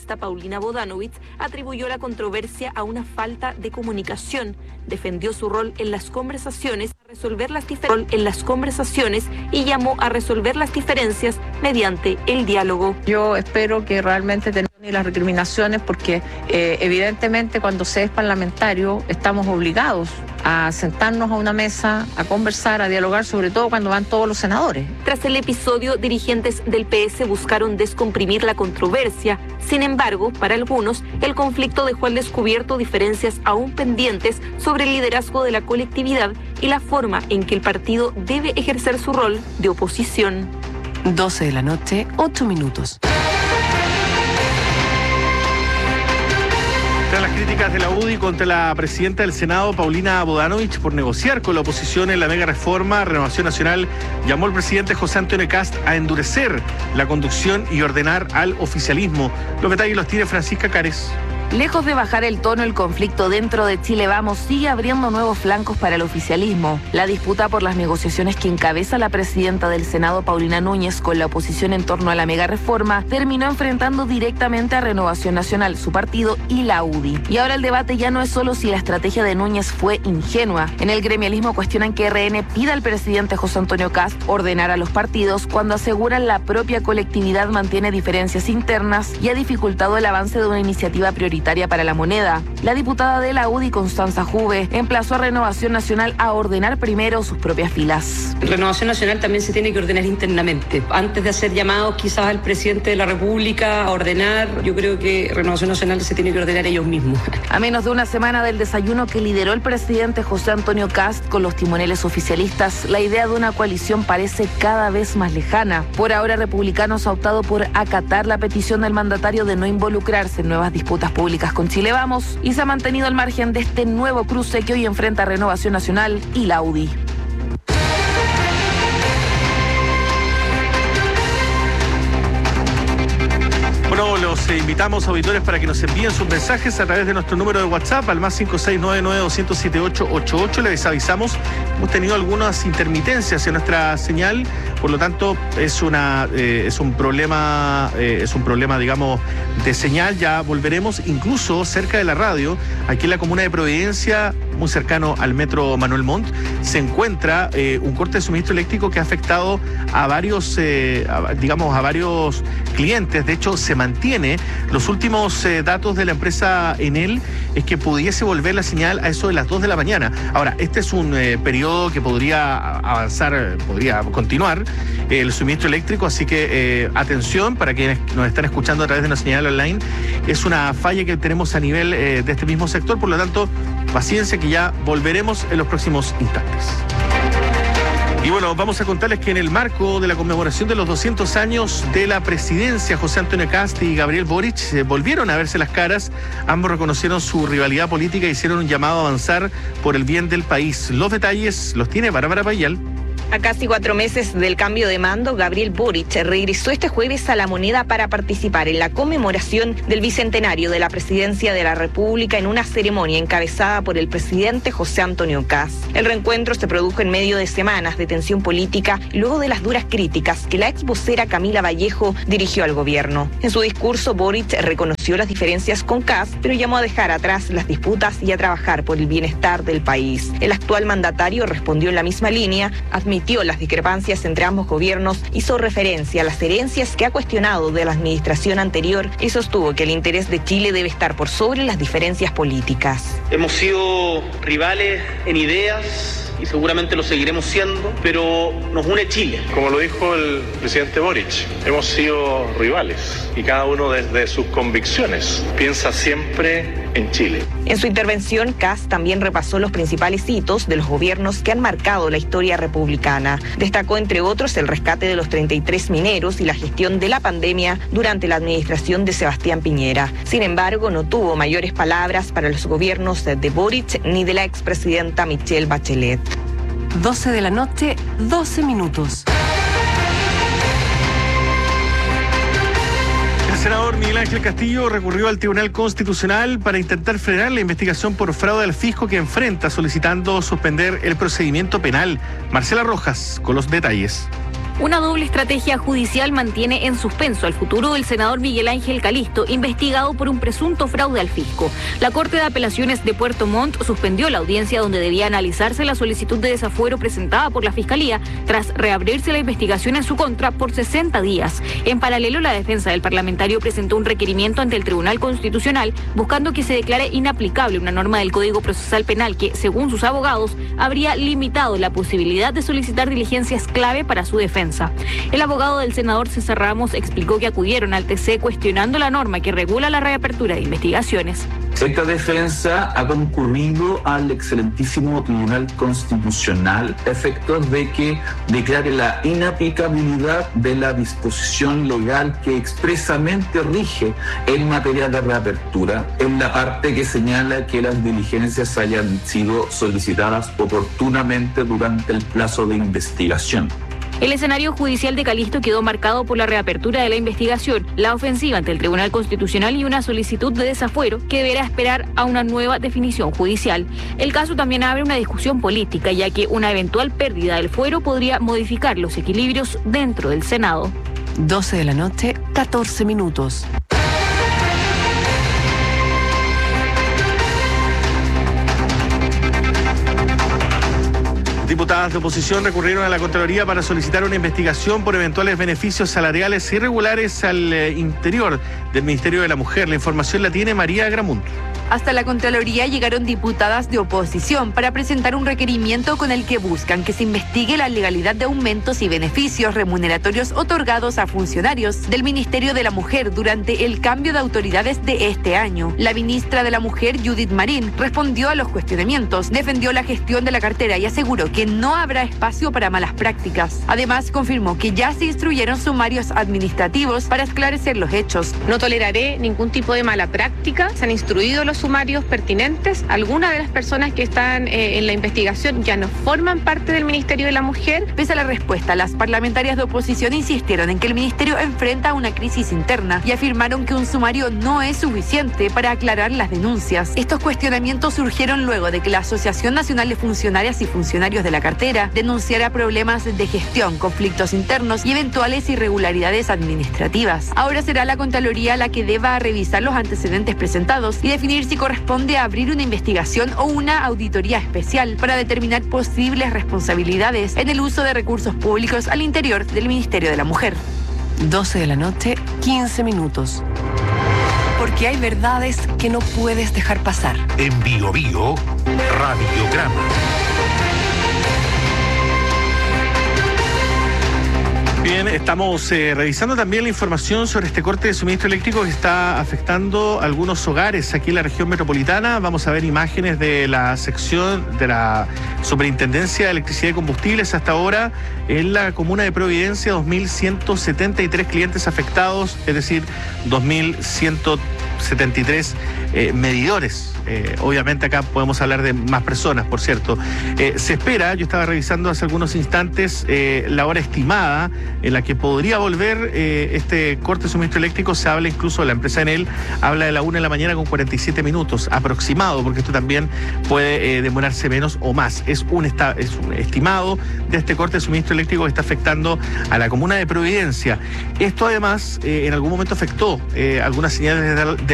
congresista Paulina Bodanovich atribuyó la controversia a una falta de comunicación. Defendió su rol en las conversaciones, y llamó a resolver las diferencias mediante el diálogo. Yo espero que realmente termine las recriminaciones porque evidentemente cuando se es parlamentario estamos obligados a sentarnos a una mesa, a conversar, a dialogar, sobre todo cuando van todos los senadores. Tras el episodio, dirigentes del PS buscaron descomprimir la controversia. Sin embargo, para algunos, el conflicto dejó al descubierto diferencias aún pendientes sobre el liderazgo de la colectividad y la forma en que el partido debe ejercer su rol de oposición. 12 de la noche, 8 minutos. Tras las críticas de la UDI contra la presidenta del Senado, Paulina Bodanovich, por negociar con la oposición en la mega reforma, Renovación Nacional llamó al presidente José Antonio Kast a endurecer la conducción y ordenar al oficialismo. Los detalles los tiene Francisca Cares. Lejos de bajar el tono, el conflicto dentro de Chile Vamos sigue abriendo nuevos flancos para el oficialismo. La disputa por las negociaciones que encabeza la presidenta del Senado, Paulina Núñez, con la oposición en torno a la mega reforma, terminó enfrentando directamente a Renovación Nacional, su partido, y la UDI. Y ahora el debate ya no es solo si la estrategia de Núñez fue ingenua. En el gremialismo cuestionan que RN pida al presidente José Antonio Kast ordenar a los partidos cuando aseguran la propia colectividad mantiene diferencias internas y ha dificultado el avance de una iniciativa prioritaria para la moneda. La diputada de la UDI, Constanza Juve, emplazó a Renovación Nacional a ordenar primero sus propias filas. Renovación Nacional también se tiene que ordenar internamente. Antes de hacer llamados quizás al presidente de la República a ordenar, yo creo que Renovación Nacional se tiene que ordenar ellos mismos. A menos de una semana del desayuno que lideró el presidente José Antonio Kast con los timoneles oficialistas, la idea de una coalición parece cada vez más lejana. Por ahora, Republicanos ha optado por acatar la petición del mandatario de no involucrarse en nuevas disputas públicas con Chile Vamos y se ha mantenido al margen de este nuevo cruce que hoy enfrenta Renovación Nacional y la UDI. Bueno, los invitamos, auditores, para que nos envíen sus mensajes a través de nuestro número de WhatsApp al más 56992078888. Les avisamos, hemos tenido algunas intermitencias en nuestra señal, por lo tanto es un problema, digamos, de señal. Ya volveremos, incluso cerca de la radio, aquí en la comuna de Providencia, muy cercano al metro Manuel Montt, se encuentra un corte de suministro eléctrico que ha afectado a varios, a varios clientes. De hecho, se mantiene. Los últimos datos de la empresa Enel es que pudiese volver la señal a eso de las 2 de la mañana. Ahora, este es un periodo que podría avanzar, podría continuar el suministro eléctrico, así que atención para quienes nos están escuchando a través de una señal online. Es una falla que tenemos a nivel de este mismo sector, por lo tanto, paciencia que ya volveremos en los próximos instantes. Y bueno, vamos a contarles que en el marco de la conmemoración de los 200 años de la presidencia, José Antonio Kast y Gabriel Boric volvieron a verse las caras. Ambos reconocieron su rivalidad política e hicieron un llamado a avanzar por el bien del país. Los detalles los tiene Bárbara Payal. A casi 4 meses del cambio de mando, Gabriel Boric regresó este jueves a La Moneda para participar en la conmemoración del bicentenario de la presidencia de la República en una ceremonia encabezada por el presidente José Antonio Kast. El reencuentro se produjo en medio de semanas de tensión política y luego de las duras críticas que la ex vocera Camila Vallejo dirigió al gobierno. En su discurso, Boric reconoció las diferencias con Kast, pero llamó a dejar atrás las disputas y a trabajar por el bienestar del país. El actual mandatario respondió en la misma línea, admitió las discrepancias entre ambos gobiernos, hizo referencia a las herencias que ha cuestionado de la administración anterior y sostuvo que el interés de Chile debe estar por sobre las diferencias políticas. Hemos sido rivales en ideas y seguramente lo seguiremos siendo, pero nos une Chile. Como lo dijo el presidente Boric, hemos sido rivales y cada uno desde sus convicciones piensa siempre en Chile. En su intervención, Kast también repasó los principales hitos de los gobiernos que han marcado la historia republicana. Destacó, entre otros, el rescate de los 33 mineros y la gestión de la pandemia durante la administración de Sebastián Piñera. Sin embargo, no tuvo mayores palabras para los gobiernos de Boric ni de la expresidenta Michelle Bachelet. 12 de la noche, 12 minutos. El senador Miguel Ángel Castillo recurrió al Tribunal Constitucional para intentar frenar la investigación por fraude al fisco que enfrenta, solicitando suspender el procedimiento penal. Marcela Rojas con los detalles. Una doble estrategia judicial mantiene en suspenso al futuro del senador Miguel Ángel Calisto, investigado por un presunto fraude al fisco. La Corte de Apelaciones de Puerto Montt suspendió la audiencia donde debía analizarse la solicitud de desafuero presentada por la Fiscalía tras reabrirse la investigación en su contra por 60 días. En paralelo, la defensa del parlamentario presentó un requerimiento ante el Tribunal Constitucional buscando que se declare inaplicable una norma del Código Procesal Penal que, según sus abogados, habría limitado la posibilidad de solicitar diligencias clave para su defensa. El abogado del senador César Ramos explicó que acudieron al TC cuestionando la norma que regula la reapertura de investigaciones. Esta defensa ha concurrido al excelentísimo Tribunal Constitucional a efectos de que declare la inaplicabilidad de la disposición legal que expresamente rige en materia de reapertura, en la parte que señala que las diligencias hayan sido solicitadas oportunamente durante el plazo de investigación. El escenario judicial de Calisto quedó marcado por la reapertura de la investigación, la ofensiva ante el Tribunal Constitucional y una solicitud de desafuero que deberá esperar a una nueva definición judicial. El caso también abre una discusión política, ya que una eventual pérdida del fuero podría modificar los equilibrios dentro del Senado. 12 de la noche, 14 minutos. Diputadas de oposición recurrieron a la Contraloría para solicitar una investigación por eventuales beneficios salariales irregulares al interior del Ministerio de la Mujer. La información la tiene María Gramunt. Hasta la Contraloría llegaron diputadas de oposición para presentar un requerimiento con el que buscan que se investigue la legalidad de aumentos y beneficios remuneratorios otorgados a funcionarios del Ministerio de la Mujer durante el cambio de autoridades de este año. La ministra de la Mujer, Judith Marín, respondió a los cuestionamientos, defendió la gestión de la cartera y aseguró que no habrá espacio para malas prácticas. Además, confirmó que ya se instruyeron sumarios administrativos para esclarecer los hechos. No toleraré ningún tipo de mala práctica. Se han instruido los sumarios pertinentes. Algunas de las personas que están en la investigación ya no forman parte del Ministerio de la Mujer. Pese a la respuesta, las parlamentarias de oposición insistieron en que el ministerio enfrenta una crisis interna y afirmaron que un sumario no es suficiente para aclarar las denuncias. Estos cuestionamientos surgieron luego de que la Asociación Nacional de Funcionarias y Funcionarios de la Cartera denunciara problemas de gestión, conflictos internos y eventuales irregularidades administrativas. Ahora será la Contraloría la que deba revisar los antecedentes presentados y definir si corresponde abrir una investigación o una auditoría especial para determinar posibles responsabilidades en el uso de recursos públicos al interior del Ministerio de la Mujer. 12 de la noche, 15 minutos. Porque hay verdades que no puedes dejar pasar. En Bio Bio, Radiograma. Bien, estamos revisando también la información sobre este corte de suministro eléctrico que está afectando algunos hogares aquí en la región metropolitana. Vamos a ver imágenes de la sección de la Superintendencia de Electricidad y Combustibles. Hasta ahora, en la comuna de Providencia, 2.173 clientes afectados, es decir, 2.173 medidores. Obviamente acá podemos hablar de más personas, por cierto. Se espera, yo estaba revisando hace algunos instantes la hora estimada en la que podría volver este corte de suministro eléctrico. Se habla incluso, la empresa Enel habla de la 1 de la mañana con 47 minutos aproximado, porque esto también puede demorarse menos o más. Es un estimado de este corte de suministro eléctrico que está afectando a la comuna de Providencia. Esto además en algún momento afectó algunas señales de